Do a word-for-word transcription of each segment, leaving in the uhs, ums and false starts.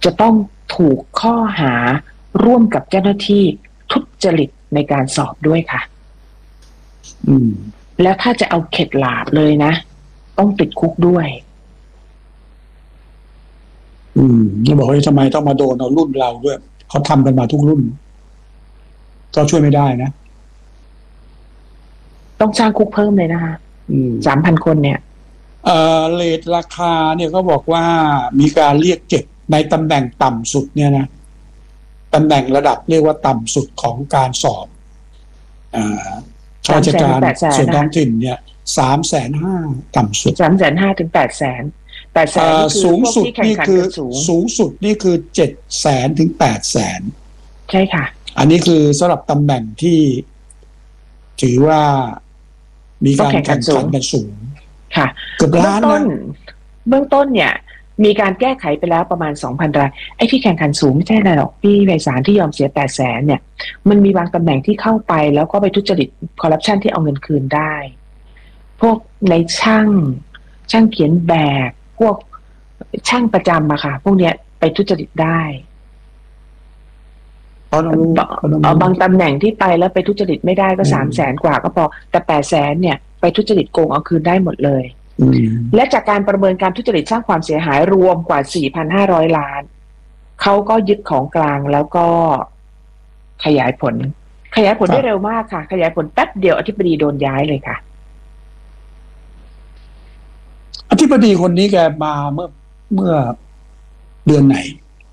จะต้องถูกข้อหาร่วมกับเจ้าหน้าที่ทุจริตในการสอบด้วยค่ะอืมแล้วถ้าจะเอาเข็ดหลาบเลยนะต้องติดคุกด้วยอืมจะบอกว่าทำไมต้องมาโดนเอารุ่นเราด้วยเขาทำกันมาทุกรุ่นก็ช่วยไม่ได้นะต้องสร้างคุกเพิ่มเลยนะคะสามพันคนเนี่ยเอ่อเรทราคาเนี่ยเขาบอกว่ามีการเรียกเก็บในตำแหน่งต่ำสุดเนี่ยนะตำแหน่งระดับเรียกว่าต่ำสุดของการสอบอ่าข้าราชการส่วนท้องถิ่นเนี่ยสามแสนห้าต่ำสุดสามแสนห้าถึงแปดแสนแปดแสนนี่คือสูงสุดนี่คือสูงสุดนี่คือเจ็ดแสนถึงแปดแสนใช่ค่ะอันนี้คือสำหรับตำแหน่งที่ถือว่ามีการแข่งขันกันสูงค่ะเกือบล้านนะเบื้องต้นเนี่ยมีการแก้ไขไปแล้วประมาณ สองพัน รายไอ้ที่แข่งขันสูงไม่ใช่อะไรหรอกพี่ไพศาลที่ยอมเสียแปดแสนเนี่ยมันมีบางตำแหน่งที่เข้าไปแล้วก็ไปทุจริตคอร์รัปชันที่เอาเงินคืนได้พวกในช่างช่างเขียนแบบพวกช่างประจำอะค่ะพวกเนี้ยไปทุจริตได้เอาบางตำแหน่งที่ไปแล้วไปทุจริตไม่ได้ก็สามแสนกว่าก็พอแต่แปดแสนเนี่ยไปทุจริตโกงเอาคืนได้หมดเลยและจากการประเมินการทุจริตสร้างความเสียหายรวมกว่า สี่พันห้าร้อย ล้านเขาก็ยึดของกลางแล้วก็ขยายผลขยายผลได้เร็วมากค่ะขยายผลแป๊บเดียวอธิบดีโดนย้ายเลยค่ะอธิบดีคนนี้แกมาเมื่อเมื่อเดือนไหน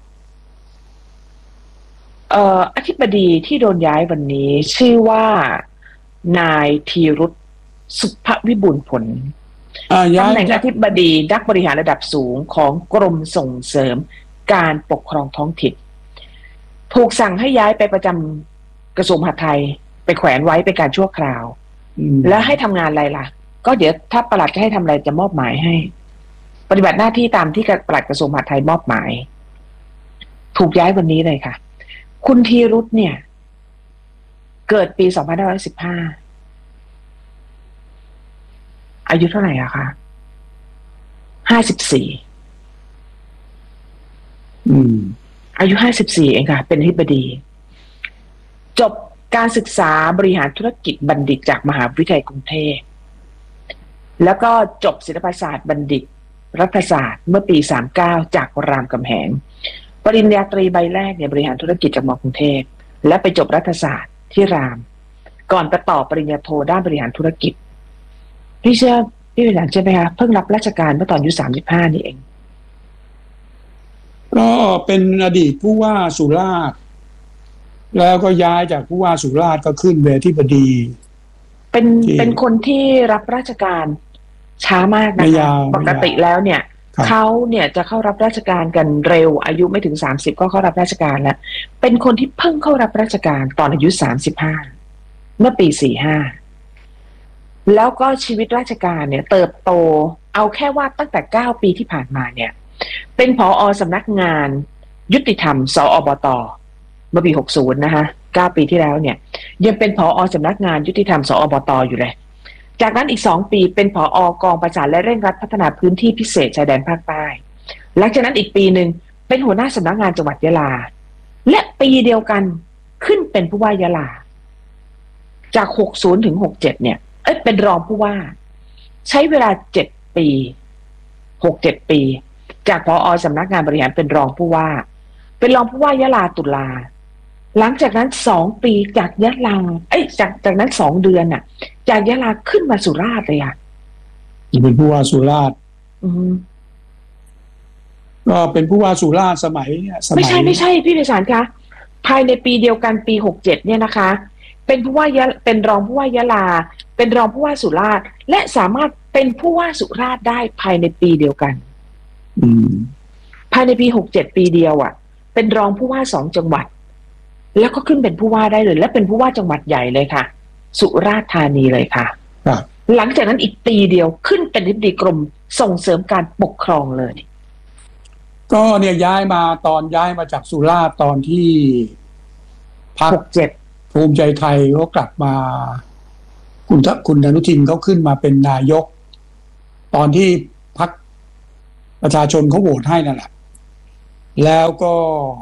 เอ่ออธิบดีที่โดนย้ายวันนี้ชื่อว่านายธีรุธสุภวิบูลย์ผลตำแหน่งอธิบดีนักบริหารระดับสูงของกรมส่งเสริมการปกครองท้องถิ่นถูกสั่งให้ย้ายไปประจำกระทรวงมหาดไทยไปแขวนไว้เป็นการชั่วคราวแล้วให้ทำงานอะไรล่ะก็เดี๋ยวถ้าปลัดจะให้ทำอะไรจะมอบหมายให้ปฏิบัติหน้าที่ตามที่ปลัดกระทรวงมหาดไทยมอบหมายถูกย้ายวันนี้เลยค่ะคุณธีรุธเนี่ยเกิดปีสองพันห้าร้อยสิบห้าอายุเท่าไหร่อะคะห้าสิบสี่อืมอายุห้าสิบสี่เองค่ะเป็นอธิบดีจบการศึกษาบริหารธุรกิจบัณฑิตจากมหาวิทยาลัยกรุงเทพแล้วก็จบศิลปศาสตร์บัณฑิตรัฐศาสตร์เมื่อปีสามสิบเก้าจากรามคำแหงปริญญาตรีใบแรกเนี่ยบริหารธุรกิจจากม.กรุงเทพและไปจบรัฐศาสตร์ที่รามก่อนไปต่อปริญญาโทด้านบริหารธุรกิจพี่เชื่อพี่เป็นหลานใช่ไหมคะเพิ่งรับราชการเมื่อตอนอายุสามสิบห้านี่เองก็เป็นอดีตผู้ว่าสุราษฎร์แล้วก็ย้ายจากผู้ว่าสุราษฎร์ก็ขึ้นเป็นอธิบดีเป็นเป็นคนที่รับราชการช้ามากนะคะปกติแล้วเนี่ยเขาเนี่ยจะเข้ารับราชการกันเร็วอายุไม่ถึงสามสิบก็เข้ารับราชการแล้วเป็นคนที่เพิ่งเข้ารับราชการตอนอายุสามสิบห้าเมื่อปีสี่สิบห้าแล้วก็ชีวิตราชการเนี่ยเติบโตเอาแค่ว่าตั้งแต่เก้าปีที่ผ่านมาเนี่ยเป็นผอ.สำนักงานยุติธรรมสอบต.เมื่อปีหกสิบนะคะเก้าปีที่แล้วเนี่ยยังเป็นผอ.สำนักงานยุติธรรมสอบต.อยู่เลยจากนั้นอีกสองปีเป็นผอ.กองประสานและเร่งรัดพัฒนาพื้นที่พิเศษชายแดนภาคใต้หลังจากนั้นอีกปีหนึ่งเป็นหัวหน้าสำนักงานจังหวัดยะลาและปีเดียวกันขึ้นเป็นผู้ว่ายะลาจากหกสิบถึงหกสิบเจ็ดเนี่ยเอ้ยเป็นรองผู้ว่าใช้เวลาเจ็ดปีหกเจ็ดปีจากผอ.สำนักงานบริหารเป็นรองผู้ว่าเป็นรองผู้ว่ายะลาตุลาหลังจากนั้นสองปีจากยะลาเอ้ยจากจากนั้นสองเดือนน่ะจากยะลาขึ้นมาสุราษฎร์เลยอ่ะเป็นผู้ว่าสุราษฎร์ก็เป็นผู้ว่าสุราษฎร์สมัยเนี่ยไม่ใช่ไม่ใช่พี่ไพศาลคะภายในปีเดียวกันปีหกสิบเจ็ดเนี่ยนะคะเป็นผู้ว่ายะเป็นรองผู้ว่ายะลาเป็นรองผู้ว่าสุราษฎร์และสามารถเป็นผู้ว่าสุราษฎร์ได้ภายในปีเดียวกันอืมภายในปีหกสิบเจ็ดปีเดียวอ่ะเป็นรองผู้ว่าสองจังหวัดแล้วก็ขึ้นเป็นผู้ว่าได้เลยและเป็นผู้ว่าจังหวัดใหญ่เลยค่ะสุราษฎร์ธานีเลยค่ะหลังจากนั้นอีกปีเดียวขึ้นเป็นอธิบดีกรมส่งเสริมการปกครองเลยก็เนี่ยย้ายมาตอนย้ายมาจากสุราษฎร์ตอนที่พรรคภูมิใจไทยเขากลับมาคุณคุณอนุทินเขาขึ้นมาเป็นนายกตอนที่พรรคประชาชนเขาโหวตให้นั่นแหละแล้วก็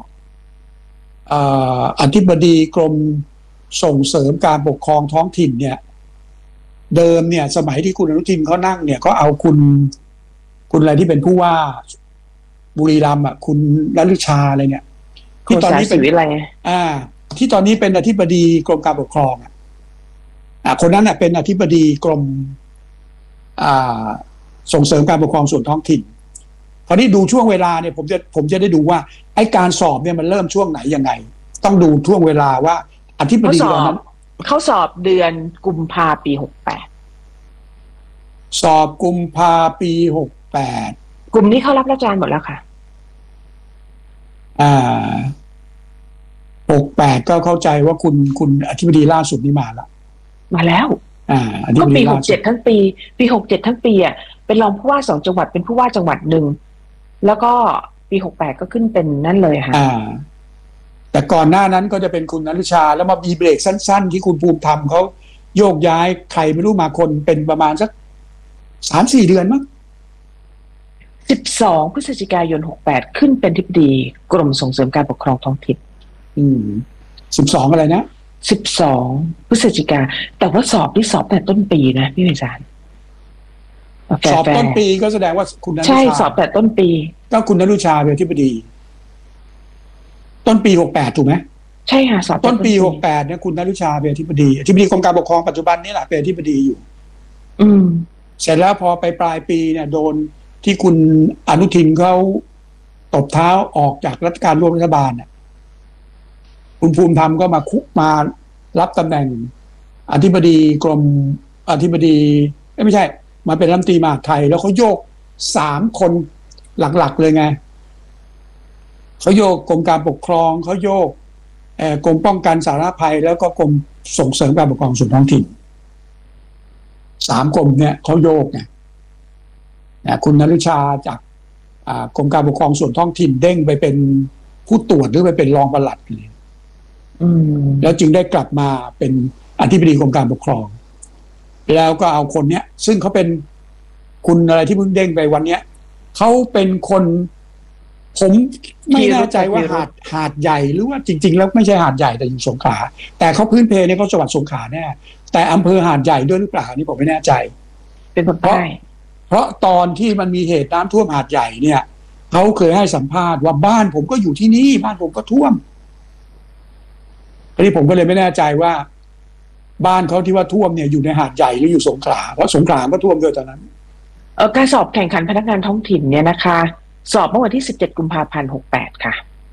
อธิบดีกรมส่งเสริมการปกครองท้องถิ่นเนี่ยเดิมเนี่ยสมัยที่คุณอนุทินเขานั่งเนี่ยก็เอาคุณคุณอะไรที่เป็นผู้ว่าบุรีรัมย์อ่ะคุณลลิชาอะไรเนี่ยที่ตอนนี้เป็นอะไรอ่าที่ตอนนี้เป็นอธิบดีกรมการปกครองอ่ะอ่าคนนั้นอ่ะเป็นอธิบดีกรมอ่าส่งเสริมการปกครองส่วนท้องถิ่นคราวนี้ดูช่วงเวลาเนี่ยผมจะผมจะได้ดูว่าไอ้การสอบเนี่ยมันเริ่มช่วงไหนยังไงต้องดูช่วงเวลาว่าอธิบดีตอนนั้นเขาสอบเดือนกุมภาปีหกแปดสอบกุมภาปีหกแปดกลุ่มนี้เขารับราชการหมดแล้วค่ะอ่าหกแปดก็เข้าใจว่าคุณคุณอธิบดีล่าสุดนี่มาแล้วมาแล้วอ่าก็ปีหกเจ็ดทั้งปีปีหกเจ็ดทั้งปีอ่ะเป็นรองผู้ว่าสองจังหวัดเป็นผู้ว่าจังหวัดหนึ่งแล้วก็ปีหกแปดก็ขึ้นเป็นนั่นเลยค่ะอ่าแต่ก่อนหน้านั้นก็จะเป็นคุณณฤชาแล้วมามีเบรกสั้นๆที่คุณภูมิธรรมเขาโยกย้ายใครไม่รู้มาคนเป็นประมาณสักสามสี่เดือนมั้งสิบสองพฤศจิกายนหกแปดขึ้นเป็นอธิบดีกรมส่งเสริมการปกครองท้องถิ่นอืมสิบสองอะไรนะสิบสองพฤศจิกาแต่ว่าสอบที่สอบแต่ต้นปีนะพี่วิจารณ์สอบต้นปีก็แสดงว่าคุณณฤชาใช่สอบแต่ต้นปีก็คุณณฤชาเป็นอธิบดีต้นปีหกแปดถูกไหมใช่ค่ะสอบต้นปีหกแปดเนี่ยคุณณฤชาเป็นอธิบดีอธิบดีกรมการปกครองปัจจุบันนี่แหละเป็นอธิบดีอยู่อืมเสร็จแล้วพอไปปลายปีเนี่ยโดนที่คุณอนุทินเขาตบเท้าออกจากรัฐการร่วมรัฐบาลเนี่ยคุณภูมิธรรมก็มาคุกมารับตำแหน่งอธิบดีกรมอธิบดีไม่ใช่มาเป็นรัฐมนตรีมหาดไทยแล้วเขาโยกสามคนหลักๆเลยไงเขาโยกกรมการปกครองเขาโยกกรมป้องกันสาธารณภัยแล้วก็กรมส่งเสริมการปกครองส่วนท้องถิ่นสามกรมเนี่ยเขาโยกไงคุณณฤชาจากกรมการปกครองส่วนท้องถิ่นเด้งไปเป็นผู้ตรวจหรือไปเป็นรองปลัดเลยแล้วจึงได้กลับมาเป็นอธิบดีกรมการปกครองแล้วก็เอาคนเนี้ยซึ่งเขาเป็นคุณอะไรที่เพิ่งเด้งไปวันเนี้ยเขาเป็นคนผมไม่แน่ใจว่าหาดหาดใหญ่หรือว่าจริงๆแล้วไม่ใช่หาดใหญ่แต่อยู่สงขลาแต่เขาพื้นเพเนี่ยเขาจังหวัดสงขลาแน่แต่อำเภอหาดใหญ่ด้วยหรือเปล่านี่ผมไม่แน่ใจเป็นคนใต้เพราะตอนที่มันมีเหตุน้ำท่วมหาดใหญ่เนี่ยเขาเคยให้สัมภาษณ์ว่าบ้านผมก็อยู่ที่นี่บ้านผมก็ท่วมทีนี้ผมก็เลยไม่แน่ใจว่าบ้านเขาที่ว่าท่วมเนี่ยอยู่ในหาดใหญ่หรืออยู่สงขลาเพราะสงขลาก็ท่วมด้วยตอนนั้นเออการสอบแข่งขันพนักงานท้องถิ่นเนี่ยนะคะสอบเมื่อวันที่สิบเจ็ดกุมภาพันธ์หกแปดค่ะ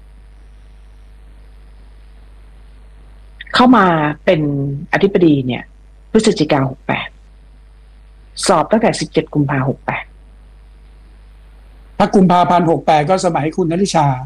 เข้ามาเป็นอธิบดีเนี่ยพฤศจิกาหกแปดสอบตั้งแต่สิบเจ็ดกุมภาพันธ์หกแปดถ้ากุมภาพันธ์หกแปดก็สมัยคุณณฤชา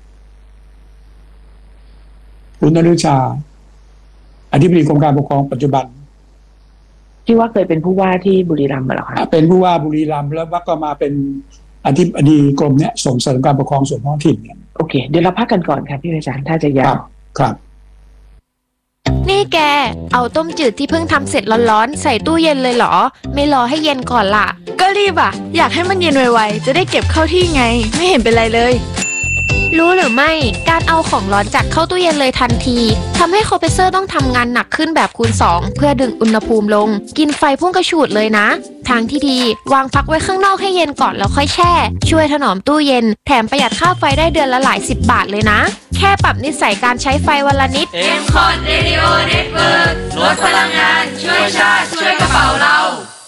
คุณณฤชาอธิบดีกรมการปกครองปัจจุบันที่ว่าเคยเป็นผู้ว่าที่บุรีรัมย์มาแล้วค่ะเป็นผู้ว่าบุรีรัมย์แล้วก็มาเป็นอธิบดีกรมเนี้ยส่งเสริมการปกครองส่วนท้องถิ่นเนี่ยโอเคเดี๋ยวเราพักกันก่อนค่ะพี่อาจารย์ถ้าจะยาวครับนี่แกเอาต้มจืดที่เพิ่งทำเสร็จร้อนๆใส่ตู้เย็นเลยเหรอไม่รอให้เย็นก่อนล่ะก็รีบอ่ะอยากให้มันเย็นไวๆจะได้เก็บเข้าที่ไงไม่เห็นเป็นไรเลยรู้หรือไม่การเอาของร้อนจัดเข้าตู้เย็นเลยทันทีทำให้คอมเพรสเซอร์ต้องทำงานหนักขึ้นแบบคูณสองเพื่อดึงอุณหภูมิลงกินไฟพุ่งกระฉูดเลยนะทางที่ดีวางพักไว้ข้างนอกให้เย็นก่อนแล้วค่อยแช่ช่วยถนอมตู้เย็นแถมประหยัดค่าไฟได้เดือนละหลายสิบบาทเลยนะแค่ปรับนิสัยการใช้ไฟวันละนิดเอ็ม คอท Radio Network ลดพลังงานช่วยชาติช่วยกระเป๋าเรา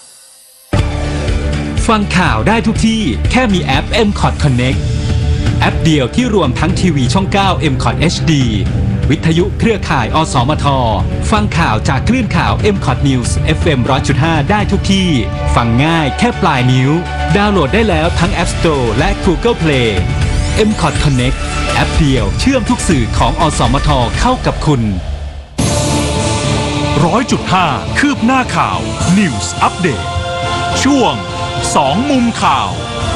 ฟังข่าวได้ทุกที่แค่มีแอป เอ็ม คอท Connectแอปเดียวที่รวมทั้งทีวีช่องเก้า เอ็ม คอท เอช ดี วิทยุเครือข่ายอสมทฟังข่าวจากคลื่นข่าว เอ็ม คอท News เอฟ เอ็ม หนึ่งร้อยจุดห้า ได้ทุกที่ฟังง่ายแค่ปลายนิ้วดาวน์โหลดได้แล้วทั้ง App Store และ Google Play เอ็ม คอท Connect แอปเดียวเชื่อมทุกสื่อของอสมทเข้ากับคุณหนึ่งร้อยจุดห้า คืบหน้าข่าว News Update ช่วงสองมุมข่าว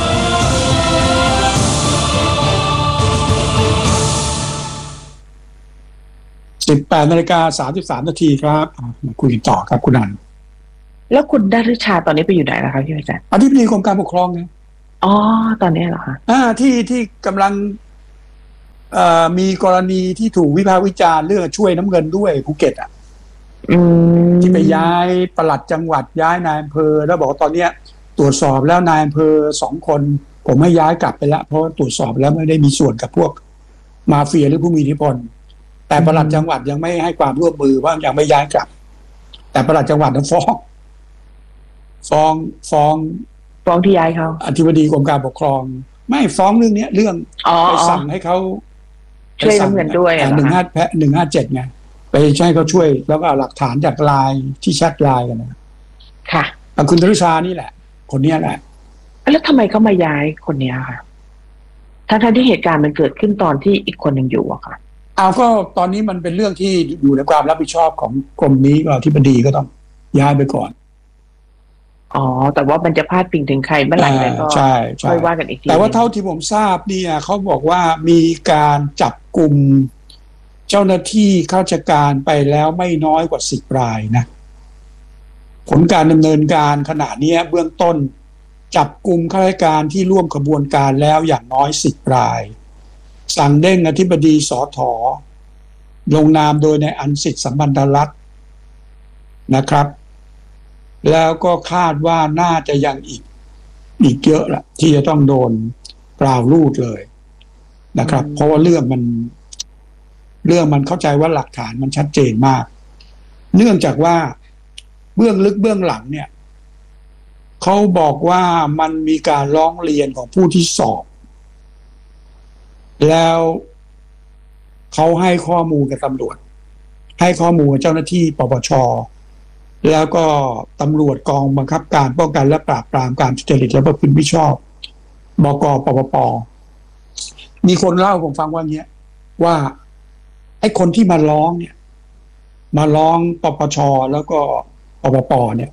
สิบแปดนาฬิกาสามสิบสามนาทีครับมาคุยกันต่อครับคุณนันแล้วคุณณฤชาตอนนี้ไปอยู่ไหนแล้วครับพี่อาจารย์อธิบดีกรมการปกครองเนี่ยอ๋อตอนนี้เหรอคะอ่าที่ที่กำลังมีกรณีที่ถูกวิพากษ์วิจารณ์เรื่องช่วยน้ำเงินด้วยภูเก็ตอ่ะที่ไปย้ายปลัดจังหวัดย้ายนายอำเภอแล้วบอกว่าตอนเนี้ยตรวจสอบแล้วนายอำเภอสองคนผมให้ย้ายกลับไปแล้วเพราะตรวจสอบแล้วไม่ได้มีส่วนกับพวกมาเฟียหรือผู้มีอิทธิพลแต่ปลัดจังหวัดยังไม่ให้ความร่วมมือว่ายังไม่ย้ายกลับแต่ปลัดจังหวัดนั้นฟ้องฟ้องฟ้องฟ้องที่ย้ายเขาอธิบดีกรมการปกครองไม่ฟ้องเรื่องนี้เรื่องไปสั่งให้เขาช่วยน้ำเงินด้วยหนึ่งห้าแพะหนึ่งห้าเจ็ดไงไปใช้เขาช่วยแล้วก็เอาหลักฐานจากไลน์ที่แชทไลน์กันนะค่ะคุณธริชานี่แหละคนนี้แหละแล้วทำไมเขามาย้ายคนนี้ค่ะทั้งๆที่เหตุการณ์มันเกิดขึ้นตอนที่อีกคนหนึ่งอยู่อะค่ะเอาก็ตอนนี้มันเป็นเรื่องที่อยู่ในความรับผิดชอบของกรมนี้ก็อธิบดีก็ต้องย้ายไปก่อนอ๋อแต่ว่ามันจะพาดพิงถึงใครเมื่อไหร่ก็ใช่ใช่ค่อยว่ากันอีกทีแต่ว่าเท่าที่ผมทราบเนี่ยเขาบอกว่ามีการจับกลุ่มเจ้าหน้าที่ข้าราชการไปแล้วไม่น้อยกว่าสิบรายนะผลการดำเนินการขณะนี้เบื้องต้นจับกลุ่มข้าราชการที่ร่วมขบวนการแล้วอย่างน้อยสิบรายสั่งเด้งอธิบดีสถ.ลงนามโดยในอันสิทธิสัมพันธรัฐนะครับแล้วก็คาดว่าน่าจะยังอีกอีกเยอะละที่จะต้องโดนกล่าวรูดเลยนะครับเพราะว่าเรื่องมันเรื่องมันเข้าใจว่าหลักฐานมันชัดเจนมากเนื่องจากว่าเบื้องลึกเบื้องหลังเนี่ยเขาบอกว่ามันมีการร้องเรียนของผู้ที่สอบแล้วเขาให้ข้อมูลกับตำรวจให้ข้อมูลกับเจ้าหน้าที่ปปช.แล้วก็ตำรวจกองบังคับการป้องกันและปราบปรามการทุจริตและประพฤติมิชอบบก.ปปป.มีคนเล่าผมฟังว่าเนี้ยว่าไอ้คนที่มาร้องเนี่ยมาร้องปปช.แล้วก็ปปป.เนี่ย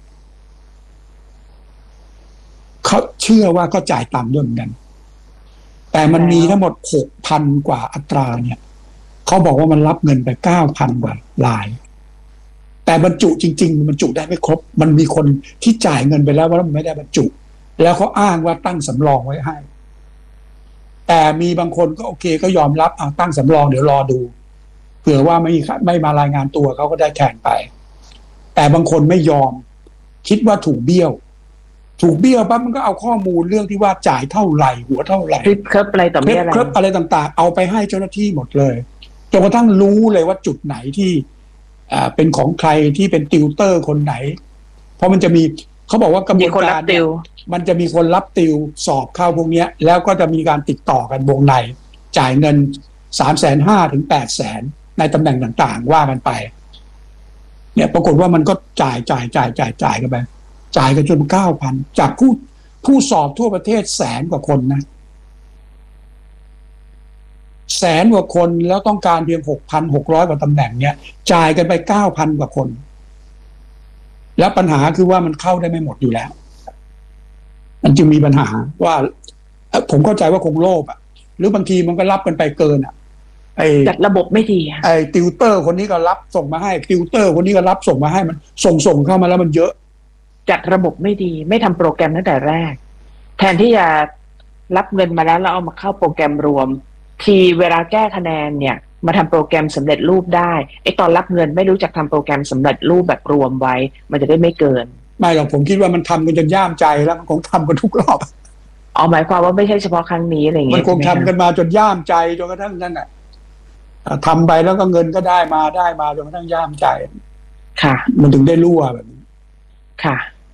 เขาเชื่อว่าก็จ่ายต่ำด้วยเหมือนกันแต่มันมีทั้งหมด หกพัน กว่าอัตราเนี่ยเขาบอกว่ามันรับเงินไป เก้าพัน กว่ารายแต่บรรจุจริงๆมันบรรจุได้ไม่ครบมันมีคนที่จ่ายเงินไปแล้วว่ามันไม่ได้บรรจุแล้วเขาอ้างว่าตั้งสำรองไว้ให้แต่มีบางคนก็โอเคก็ยอมรับเอาตั้งสำรองเดี๋ยวรอดูเผื่อว่าไม่ไม่มารายงานตัวเขาก็ได้แทนไปแต่บางคนไม่ยอมคิดว่าถูกเบี้ยวถูกเบี้ยวปั๊บมันก็เอาข้อมูลเรื่องที่ว่าจ่ายเท่าไหร่หัวเท่าไหร่คลิปเคลิปอะไรต่อไม่อะไรคลิปอะไรต่างๆเอาไปให้เจ้าหน้าที่หมดเลยจนกระทั่งรู้เลยว่าจุดไหนที่อ่าเป็นของใครที่เป็นติวเตอร์คนไหนเพราะมันจะมีเขาบอกว่ากระบวนการมันจะมีคนรับติวสอบเข้าพวกนี้แล้วก็จะมีการติดต่อกันวงในจ่ายเงินสามแสนห้าถึงแปดแสนในตำแหน่งต่างๆว่ากันไปเนี่ยปรากฏว่ามันก็จ่ายจ่ายจ่ายจ่ายจ่ายกันไปจ่ายกันจนเก้าพันจากผู้ผู้สอบทั่วประเทศแสนกว่าคนนะแสนกว่าคนแล้วต้องการเพียง หกพันหกร้อย กว่าตำแหน่งเนี่ยจ่ายกันไป เก้าพัน กว่าคนแล้วปัญหาคือว่ามันเข้าได้ไม่หมดอยู่แล้วมันจึงมีปัญหาว่าผมเข้าใจว่าคงโลภอ่ะหรือบางทีมันก็รับกันไปเกินอ่ะไอ้จัดระบบไม่ดีไอ้ติวเตอร์คนนี้ก็รับส่งมาให้ติวเตอร์คนนี้ก็รับส่งมาให้มันส่งส่งเข้ามาแล้วมันเยอะจัดระบบไม่ดีไม่ทำโปรแกรมตั้งแต่แรกแทนที่จะรับเงินมาแล้วแล้วเอามาเข้าโปรแกรมรวมทีเวลาแก้คะแนนเนี่ยมาทำโปรแกรมสำเร็จรูปได้ไอ้ตอนรับเงินไม่รู้จักทำโปรแกรมสำเร็จรูปแบบรวมไว้มันจะได้ไม่เกินไม่หรอกผมคิดว่ามันทำกันจนย่ามใจแล้วมันคงทำกันทุกรอบอ๋อหมายความว่าไม่ใช่เฉพาะครั้งนี้อะไรอย่างเงี้ยมันคงทำกันมาจนย่ามใจจนกระทั่งนั่นแหละทำไปแล้วก็เงินก็ได้มาได้มาจนกระทั่งย่ามใจค่ะมันถึงได้รั่วแบบนี้ค่ะ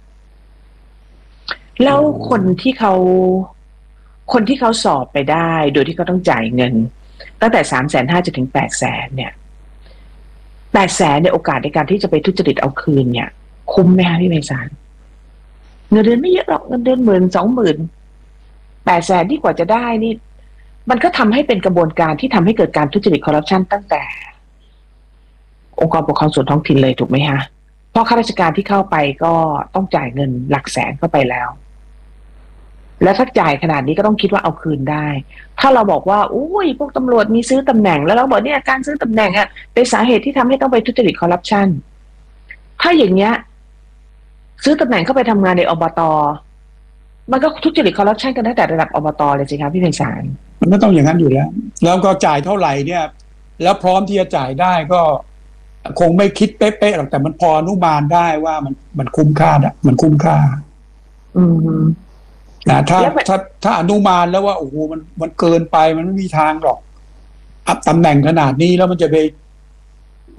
แล้วคนที่เขาคนที่เขาสอบไปได้โดยที่เขาต้องจ่ายเงินตั้งแต่สามแสนห้าจนถึงแปดแสนเนี่ยแปดแสนในโอกาสในการที่จะไปทุจริตเอาคืนเนี่ยคุ้มไหมคะพี่ไพศาลเงินเดือนไม่เยอะหรอกเงินเดือนหมื่นสองหมื่นแปดแสนที่กว่าจะได้นี่มันก็ทำให้เป็นกระบวนการที่ทำให้เกิดการทุจริตคอร์รัปชันตั้งแต่องค์กรปกครองส่วนท้องถิ่นเลยถูกไหมคะเพราะข้าราชการที่เข้าไปก็ต้องจ่ายเงินหลักแสนเข้าไปแล้วแล้วถ้าจ่ายขนาดนี้ก็ต้องคิดว่าเอาคืนได้ถ้าเราบอกว่าอุ้ยพวกตำรวจมีซื้อตำแหน่งแล้วเราบอกเนี่ยการซื้อตำแหน่งอ่ะเป็นสาเหตุที่ทำให้ต้องไปทุจริตคอร์รัปชันถ้าอย่างเงี้ยซื้อตำแหน่งเข้าไปทำงานในอบต.มันก็ทุจริตคอร์รัปชันกันตั้งแต่ระดับอบต.เลยสิคะพี่ไพศาลมันไม่ต้องอย่างนั้นอยู่แล้วแล้วก็จ่ายเท่าไหร่เนี่ยแล้วพร้อมที่จะจ่ายได้ก็คงไม่คิดเป๊ะๆหรอกแต่มันพออนุบาลได้ว่ามันมันคุ้มค่าอ่ะมันคุ้มค่าอืมนะถ้าถ้าถ้าอนุมานแล้วว่าโอ้โหมันมันเกินไปมันไม่มีทางหรอกอัพตำแหน่งขนาดนี้แล้วมันจะไปไป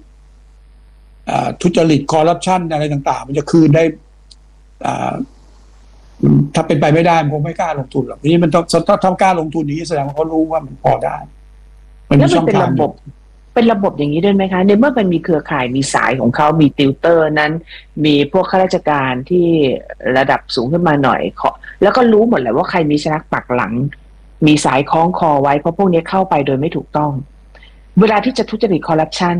ทุจริตคอร์รัปชันอะไรต่างๆมันจะคืนได้ถ้าเป็นไปไม่ได้มันคงไม่กล้าลงทุนหรอกทีนี้มันต้องถ้ากล้าลงทุนอย่างนี้แสดงว่าเขารู้ว่ามันพอได้แล้วมันเป็นระบบเป็นระบบอย่างนี้ด้วยไหมคะในเมื่อมันมีเครือข่ายมีสายของเขามีติวเตอร์นั้นมีพวกข้าราชการที่ระดับสูงขึ้นมาหน่อยแล้วก็รู้หมดแหละว่าใครมีชนักปักหลังมีสายคล้องคอไว้เพราะพวกนี้เข้าไปโดยไม่ถูกต้องเวลาที่จะทุจริตคอร์รัปชัน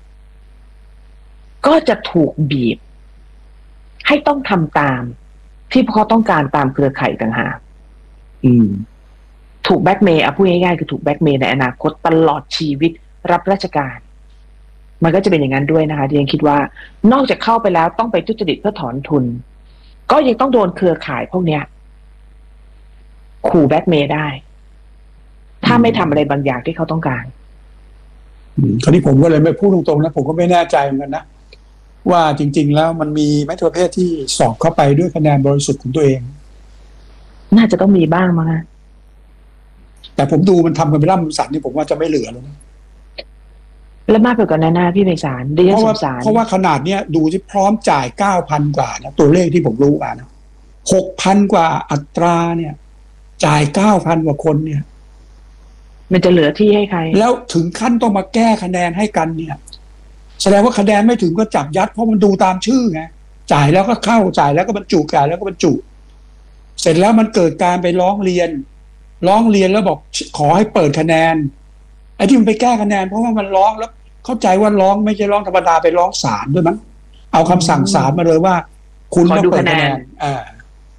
ก็จะถูกบีบให้ต้องทำตามที่พวกเขาต้องการตามเครือข่ายต่างหากอืมถูกแบล็กเมย์อ่ะพูดง่ายๆคือถูกแบล็กเมย์ในอนาคตตลอดชีวิตรับราชการมันก็จะเป็นอย่างนั้นด้วยนะคะที่ยังคิดว่านอกจากเข้าไปแล้วต้องไปทุจริตเพื่อถอนทุนก็ยังต้องโดนเครือข่ายพวกเนี้ยขู่แบล็กเมย์ได้ถ้าไม่ทำอะไรบางอย่างที่เขาต้องการคราวนี้ผมก็เลยไม่พูดตรงๆนะผมก็ไม่แน่ใจเหมือนกันนะว่าจริงๆแล้วมันมีไหมประเภทที่สอบเข้าไปด้วยคะแนนบริสุทธิ์ของตัวเองน่าจะต้องมีบ้างมั้งแต่ผมดูมันทำกันไปร่ำสันนี่ผมว่าจะไม่เหลือแล้วนะแล้วมากไปกว่านั้นนะพี่ไพศาลดิฉันสงสารเพราะว่าขนาดเนี้ยดูที่พร้อมจ่ายเก้าพันกว่านะตัวเลขที่ผมรู้อ่ะนะหกพันกว่าอัตราเนี่ยจ่ายเก้าพันกว่าคนเนี่ยมันจะเหลือที่ให้ใครแล้วถึงขั้นต้องมาแก้คะแนนให้กันเนี่ยแสดงว่าคะแนนไม่ถึงก็จับยัดเพราะมันดูตามชื่อไงจ่ายแล้วก็เข้าจ่ายแล้วก็บรรจุจ่ายแล้วก็บรรจุเสร็จแล้วมันเกิดการไปร้องเรียนร้องเรียนแล้วบอกขอให้เปิดคะแนนไอ้ที่มันไปแก้คะแนนเพราะว่ามันร้องแล้วเข้าใจว่าร้องไม่ใช่ร้องธรรมดาไปร้องศาลด้วยมั้งเอาคำสั่งศาลมาเลยว่าคุณต้องเปิดคะแนนอ่า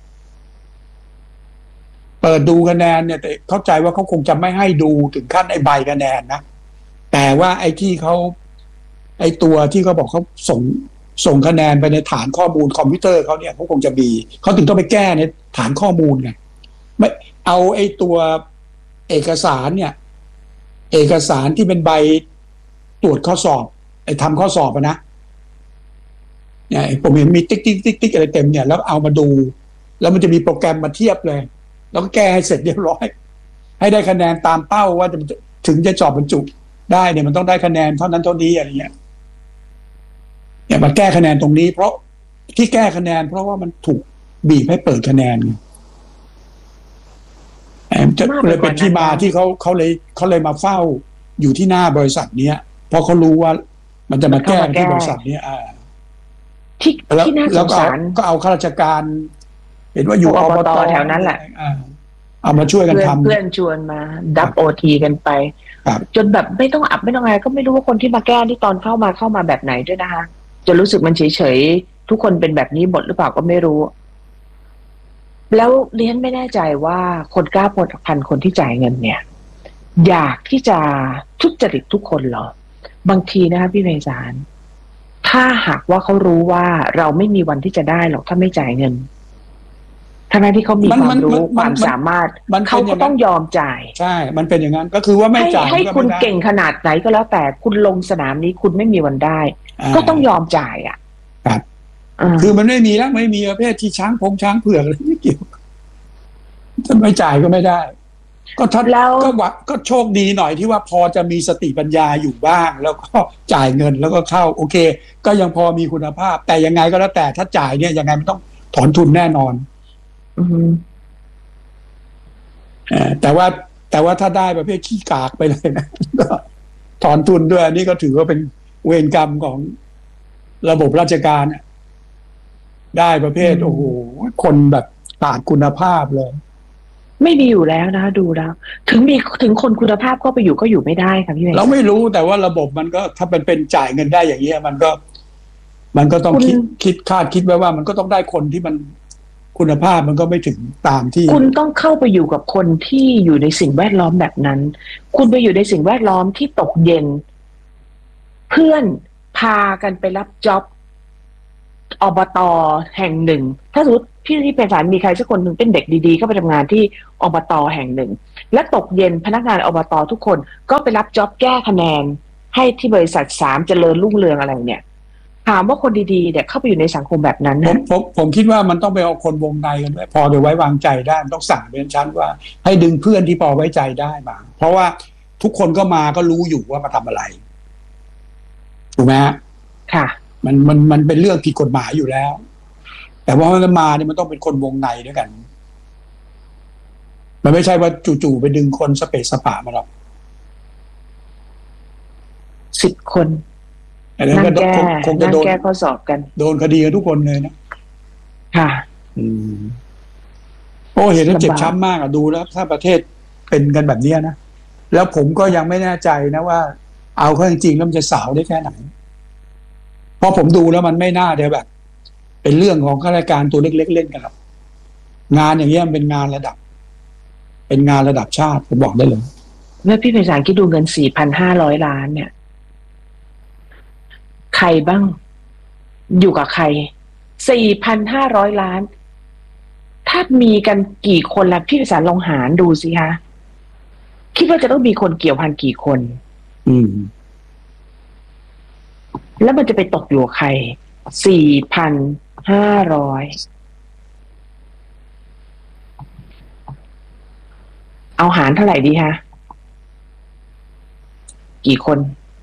เปิดดูคะแนนเนี่ยแต่เข้าใจว่าเขาคงจะไม่ให้ดูถึงขั้นไอ้ใบคะแนนนะแต่ว่าไอ้ที่เขาไอ้ตัวที่เขาบอกเขาส่งส่งคะแนนไปในฐานข้อมูลคอมพิวเตอร์เขาเนี่ยเขาคงจะมีเขาถึงต้องไปแก้ในฐานข้อมูลไงไม่เอาไอ้ตัวเอกสารเนี่ยเอกสารที่เป็นใบตรวจข้อสอบไอ้ทำข้อสอบนะเนี่ยผมเห็นมีติ๊กติ๊กติ๊กติ๊กอะไรเต็มเนี่ยแล้วเอามาดูแล้วมันจะมีโปรแกรมมาเทียบเลยแล้วก็แก้ให้เสร็จเรียบร้อยให้ได้คะแนนตามเป้าว่าจะถึงจะสอบบรรจุได้เนี่ยมันต้องได้คะแนนเท่านั้นเท่านี้อะไรเงี้ยเนี่ยมาแก้คะแนนตรงนี้เพราะที่แก้คะแนนเพราะว่ามันถูกบีบให้เปิดคะแนนจะเลยเป็นที่มาที่เขาเขาเลยเขาเลยมาเฝ้าอยู่ที่หน้าบริษัทเนี้ยเพราะเขารู้ว่ามันจะมาแก้ที่บริษัทนี้อ่าที่ที่น่าสงสารก็เอาข้าราชการเห็นว่าอยู่อบตแถวนั้นแหละเอามาช่วยกันทำเพื่อนชวนมาดับโอทีกันไปจนแบบไม่ต้องอับไม่ต้องอะไรก็ไม่รู้ว่าคนที่มาแก้ที่ตอนเข้ามาเข้ามาแบบไหนด้วยนะคะจนรู้สึกมันเฉยๆทุกคนเป็นแบบนี้หมดหรือเปล่าก็ไม่รู้แล้วเรียนไม่แน่ใจว่าคนเก้าพันคนที่จ่ายเงินเนี่ยอยากที่จะทุจริตทุกคนหรอบางทีนะคะพี่ไพศาลถ้าหากว่าเขารู้ว่าเราไม่มีวันที่จะได้หรอกถ้าไม่จ่ายเงินทั้งที่เขามีความรู้ความสามารถเขาก็ต้องยอมจ่ายใช่มันเป็นอย่างนั้นก็คือว่าไม่จ่ายให้คุณเก่งขนาดไหนก็แล้วแต่คุณลงสนามนี้คุณไม่มีวันได้ก็ต้องยอมจ่ายอ่ะครับคือมันไม่มีแล้วไม่มีประเภทที่ช้างพงช้างเผือกอะไรไม่เกี่ยวถ้าไม่จ่ายก็ไม่ได้ก็ทัดแล้วก็ว่าก็โชคดีหน่อยที่ว่าพอจะมีสติปัญญาอยู่บ้างแล้วก็จ่ายเงินแล้วก็เข้าโอเคก็ยังพอมีคุณภาพแต่ยังไงก็แล้วแต่ถ้าจ่ายเนี่ยยังไงมันต้องถอนทุนแน่นอนอืมแต่ว่าแต่ว่าถ้าได้ประเภทขี้กากไปเลยนะก็ถอนทุนด้วยอันนี้ก็ถือว่าเป็นเวรกรรมของระบบราชการได้ประเภทโอ้โหคนแบบขาดคุณภาพเลยไม่มีอยู่แล้วนะดูแล้วถึงมีถึงคนคุณภาพก็ไปอยู่ก็อยู่ไม่ได้ค่ะพี่เมย์เราไม่รู้แต่ว่าระบบมันก็ถ้าเป็นเป็นจ่ายเงินได้อย่างเงี้ยมันก็มันก็ต้องคิดคิดคาดคิดไว้ว่ามันก็ต้องได้คนที่มันคุณภาพมันก็ไม่ถึงตามที่คุณต้องเข้าไปอยู่กับคนที่อยู่ในสิ่งแวดล้อมแบบนั้นคุณไปอยู่ในสิ่งแวดล้อมที่ตกเย็นเพื่อนพากันไปรับจ็อบอบต.แห่งหนึ่งถ้าสมมติพี่ที่เป็นสารมีใครสักคนหนึ่งเป็นเด็กดีๆเข้าไปทำงานที่อบต.แห่งหนึ่งและตกเย็นพนักงานอบต.ทุกคนก็ไปรับจ็อบแก้คะแนนให้ที่บริษัทสามเจริญรุ่งเรืองอะไรเนี่ยถามว่าคนดีๆเนี่ยเข้าไปอยู่ในสังคมแบบนั้นผมผมผมคิดว่ามันต้องไปเอาคนวงในกันด้วยพอจะไว้วางใจได้ต้องสั่งเป็นชั้นว่าให้ดึงเพื่อนที่พอไว้ใจได้มาเพราะว่าทุกคนก็มาก็รู้อยู่ว่ามาทำอะไรถูกไหมฮะค่ะมันมันมันเป็นเรื่องผิดกฎหมายอยู่แล้วแต่ว่ามันมาเนี่ยมันต้องเป็นคนวงในด้วยกันมันไม่ใช่ว่าจู่ๆไปดึงคนสเปซสปะมาหรอกสิบคนนั่งแก้คงจะโดนแก้ข้อสอบกันโดนคดีกันทุกคนเลยนะค่ะอืมโอ้เห็นแล้วเจ็บช้ำมากอ่ะดูแล้วถ้าประเทศเป็นกันแบบนี้นะแล้วผมก็ยังไม่แน่ใจนะว่าเอาเข้าจริงๆแล้วมันจะสาวได้แค่ไหนเพราะผมดูแล้วมันไม่น่าจะแบบเป็นเรื่องของข้าราชการตัวเล็กๆเล่นกันหรอกงานอย่างเงี้ยมันเป็นงานระดับเป็นงานระดับชาติผมบอกได้เลยเมื่อพี่ไพศาลคิดดูเงิน สี่พันห้าร้อย ล้านเนี่ยใครบ้างอยู่กับใคร สี่พันห้าร้อย ล้านถ้ามีกันกี่คนล่ะพี่ไพศาลลองหารดูสิคะคิดว่าจะต้องมีคนเกี่ยวพันกี่คนอืมแล้วมันจะไปตกอยู่กับใคร สี่พันห้าร้อย เอาหารเท่าไหร่ดีคะกี่คน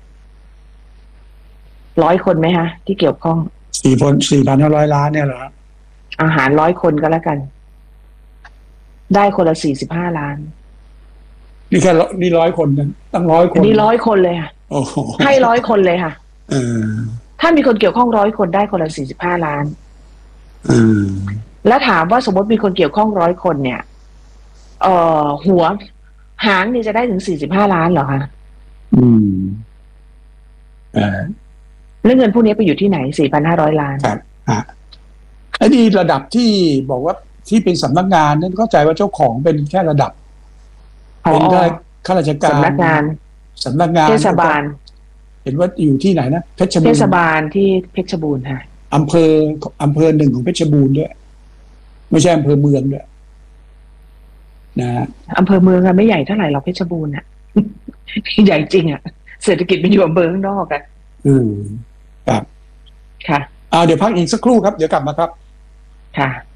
ร้อยคนไหมฮะที่เกี่ยวข้องสี่พันสี่พันห้าร้อยล้านเนี่ยเหรออาหารร้อยคนก็แล้วกันได้คนละสี่สิบห้าล้านนี่แค่นี่ร้อยคนนะตั้งร้อยคนนี่ร้อยคนเลยค่ะโอ้โหให้ร้อยคนเลยค่ะเออถ้ามีคนเกี่ยวข้องร้อยคนได้คนละสี่สิบห้าล้านอืมแล้วถามว่าสมมติมีคนเกี่ยวข้องร้อยคนเนี่ยเอ่อหัวหางนี่จะได้ถึงสี่สิบห้าล้านเหรอคะอืมเออแล้วเงินพวกนี้ไปอยู่ที่ไหน สี่พันห้าร้อย ล้านครับฮะไอ้นี่ระดับที่บอกว่าที่เป็นสำนักงานนั่นเข้าใจว่าเจ้าของเป็นแค่ระดับเป็นแค่ข้าราชการสำนักงานสำนักงานเทศบาลเห็นว่าอยู่ที่ไหนนะเพชรบูรณ์เทศบาลที่เพชรบูรณ์ค่ะอำเภออำเภอหนึ่งของเพชรบูรณ์ด้วยไม่ใช่อำเภอเมืองด้วยนะอำเภอเมืองอะไม่ใหญ่เท่าไหร่หรอกเพชรบูรณ์อะใหญ่จริงอะเศรษฐกิจมันอยู่อำเภอข้างนอกอะอืมครับค่ะอ่าเดี๋ยวพักอีกสักครู่ครับเดี๋ยวกลับมาครับค่ะ